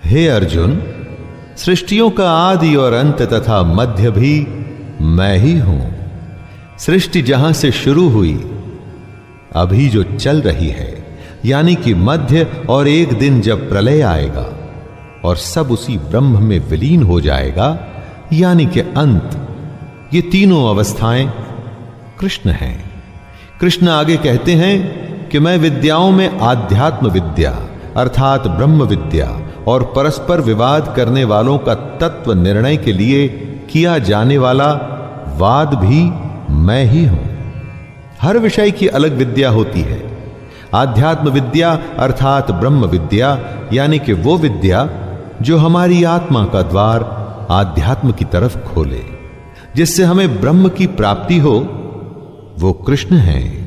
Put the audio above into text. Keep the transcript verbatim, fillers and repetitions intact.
हे अर्जुन, सृष्टियों का आदि और अंत तथा मध्य भी मैं ही हूं। सृष्टि जहां से शुरू हुई, अभी जो चल रही है, यानी कि मध्य, और एक दिन जब प्रलय आएगा और सब उसी ब्रह्म में विलीन हो जाएगा, यानी कि अंत, ये तीनों अवस्थाएं कृष्ण हैं। कृष्ण आगे कहते हैं कि मैं विद्याओं में आध्यात्म विद्या अर्थात ब्रह्म विद्या और परस्पर विवाद करने वालों का तत्व निर्णय के लिए किया जाने वाला वाद भी मैं ही हूं। हर विषय की अलग विद्या होती है। आध्यात्म विद्या अर्थात ब्रह्म विद्या, यानी कि वो विद्या जो हमारी आत्मा का द्वार आध्यात्म की तरफ खोले, जिससे हमें ब्रह्म की प्राप्ति हो, वो कृष्ण हैं।